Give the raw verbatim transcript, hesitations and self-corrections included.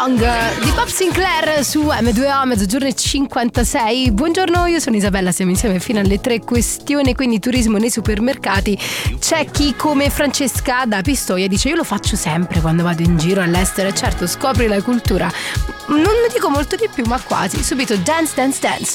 Song di Bob Sinclair su M due O, mezzogiorno e cinquantasei. Buongiorno, io sono Isabella, siamo insieme fino alle tre. Questione quindi turismo nei supermercati. C'è chi come Francesca da Pistoia dice: io lo faccio sempre quando vado in giro all'estero e certo scopri la cultura. Non ne dico molto di più, ma quasi. Subito Dance Dance Dance.